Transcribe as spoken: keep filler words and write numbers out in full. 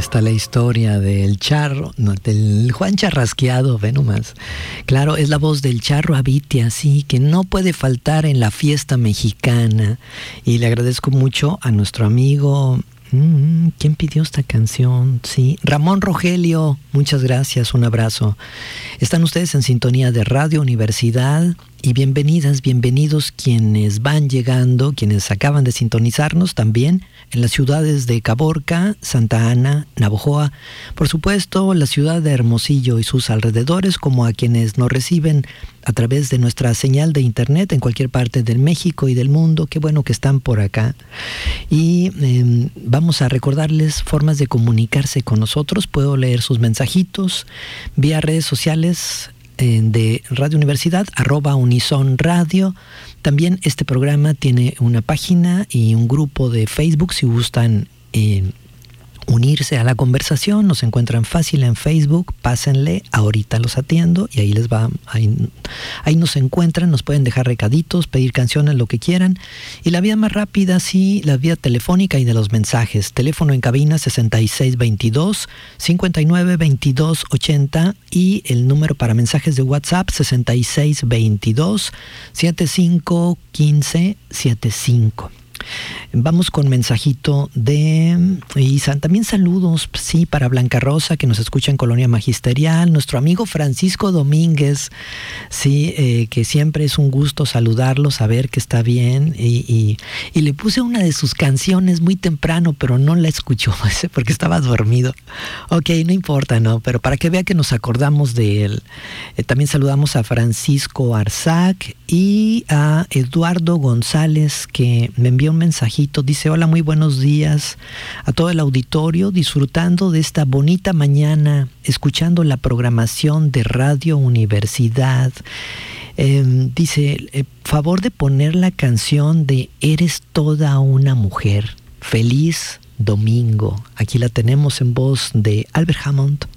está la historia del charro, no, del Juan Charrasqueado, ve nomás. Claro, es la voz del Charro Abitia, sí, que no puede faltar en la fiesta mexicana. Y le agradezco mucho a nuestro amigo... ¿Quién pidió esta canción? Sí, Ramón Rogelio, muchas gracias, un abrazo. Están ustedes en sintonía de Radio Universidad y bienvenidas, bienvenidos quienes van llegando, quienes acaban de sintonizarnos también en las ciudades de Caborca, Santa Ana, Navojoa, por supuesto la ciudad de Hermosillo y sus alrededores, como a quienes nos reciben a través de nuestra señal de internet en cualquier parte del México y del mundo. Qué bueno que están por acá. Y eh, vamos a recordarles formas de comunicarse con nosotros. Puedo leer sus mensajitos vía redes sociales eh, de Radio Universidad, arroba Unison Radio. También este programa tiene una página y un grupo de Facebook si gustan eh, unirse a la conversación. Nos encuentran fácil en Facebook, pásenle, ahorita los atiendo y ahí les va, ahí, ahí nos encuentran, nos pueden dejar recaditos, pedir canciones, lo que quieran. Y la vía más rápida, sí, la vía telefónica y de los mensajes. Teléfono en cabina sesenta y seis veintidós, cincuenta y nueve veintidós ochenta y el número para mensajes de WhatsApp sesenta y seis veintidós, setenta y cinco quince setenta y cinco. Vamos con mensajito de... Y también saludos, sí, para Blanca Rosa, que nos escucha en Colonia Magisterial, nuestro amigo Francisco Domínguez, sí, eh, que siempre es un gusto saludarlo, saber que está bien, y, y, y le puse una de sus canciones muy temprano, pero no la escuchó, porque estaba dormido. Ok, no importa, ¿no? Pero para que vea que nos acordamos de él. Eh, también saludamos a Francisco Arzac y a Eduardo González, que me envió un mensajito. Dice: hola, muy buenos días a todo el auditorio, disfrutando de esta bonita mañana, escuchando la programación de Radio Universidad. Eh, dice, eh, favor de poner la canción de Eres toda una mujer. Feliz domingo. Aquí la tenemos en voz de Albert Hammond.